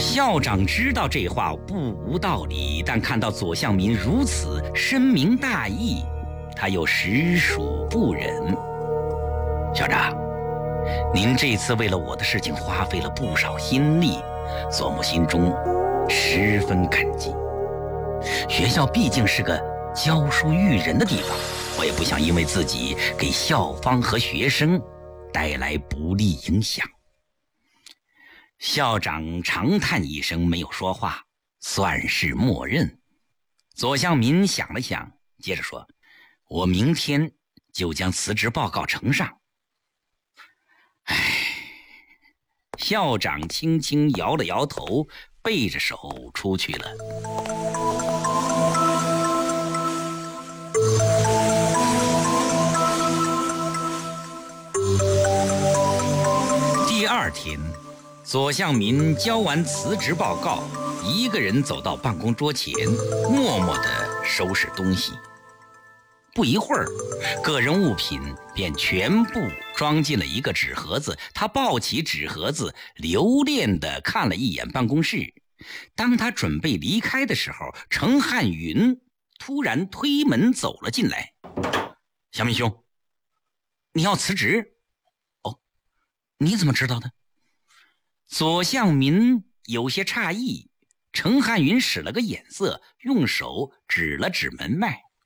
校长知道这话不无道理，但看到左相民如此深明大义，他又实属不忍。校长，您这次为了我的事情花费了不少心力，左母心中十分感激。学校毕竟是个教书育人的地方，我也不想因为自己给校方和学生带来不利影响。校长长叹一声，没有说话，算是默认。左相民想了想，接着说：我明天就将辞职报告呈上。校长轻轻摇了摇头，背着手出去了。第二天，左相民交完辞职报告，一个人走到办公桌前，默默地收拾东西。不一会儿，个人物品便全部装进了一个纸盒子。他抱起纸盒子，留恋地看了一眼办公室。当他准备离开的时候，程汉云突然推门走了进来。小民兄，你要辞职？哦，你怎么知道的？左相民有些诧异，程汉云使了个眼色，用手指了指门外。